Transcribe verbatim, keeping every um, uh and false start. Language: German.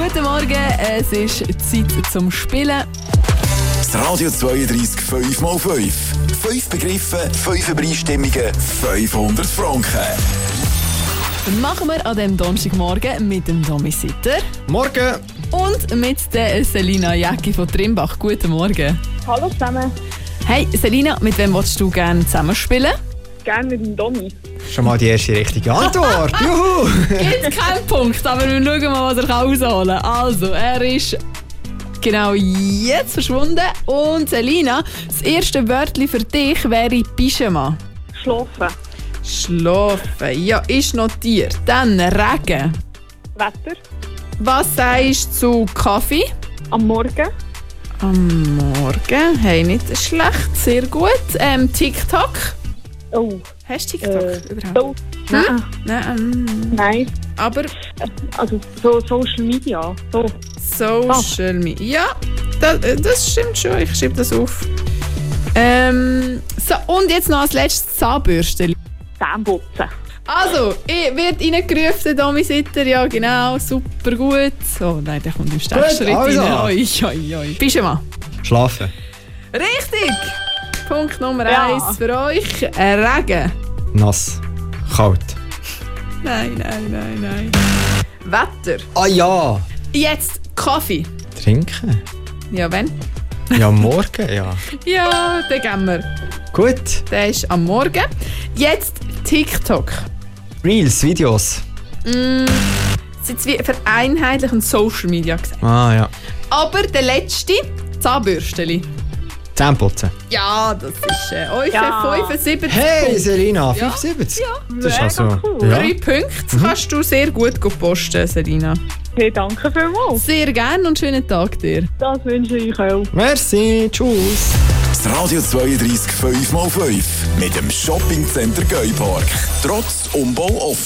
Guten Morgen, es ist Zeit zum Spielen. Das Radio zweiunddreißig fünf mal fünf. Fünf Begriffe, fünf Übereinstimmungen, fünfhundert Franken. Machen wir an diesem Donnerstagmorgen mit dem Domi Sitter. Morgen! Und mit der Selina Jäcki von Trimbach. Guten Morgen. Hallo zusammen. Hey Selina, mit wem willst du gerne zusammenspielen? Gerne mit dem Domi. Schon mal die erste richtige Antwort. Juhu! Gibt keinen Punkt, aber wir schauen mal, was er rausholen kann. Also, er ist genau jetzt verschwunden. Und Selina, das erste Wörtchen für dich wäre Pyjama. Schlafen. Schlafen, ja, ist notiert. Dann Regen. Wetter. Was sagst du zu Kaffee? Am Morgen. Am Morgen, hey, nicht schlecht, sehr gut. Ähm, TikTok. Oh. Hast du TikTok Äh, überhaupt? So. Nein. Nein, ähm, Nein. aber Also so Social Media. So. Social Media. Ja, das, das stimmt schon, ich schreibe das auf. Ähm, so, und jetzt noch als letztes Zahnbürste. Zähneputzen. Also, ich werde reingerufen, Domi Sitter, ja genau, super gut. Oh nein, der kommt im Stechschritt also. rein. Oi, oi, oi. Pyjama. Schlafen. Richtig! Punkt Nummer Ja. eins für euch. Äh, Regen. Nass. Kalt. Nein, nein, nein, nein. Wetter. Ah ja! Jetzt Kaffee. Trinken? Ja, wenn? Ja, morgen, ja. Ja, den geben wir. Gut. Der ist am Morgen. Jetzt TikTok. Reels, Videos. Mm, das ist wie vereinheitlichen Social Media gesagt. Ah ja. Aber der letzte, Zahnbürsteli. Zähneputzen. Ja, das ist äh, eure Ja. fünfundsiebzig Hey, Punkte. Selina, Ja. fünfundsiebzig? Ja. Das ist Mega also... cool. Ja. Drei Punkte kannst du sehr gut posten, Selina. Hey, danke vielmals. Sehr gerne und schönen Tag dir. Das wünsche ich auch. Merci, tschüss. Das Radio zweiunddreißig fünf mal fünf mit dem Shoppingcenter Geupark. Trotz Umbau offen.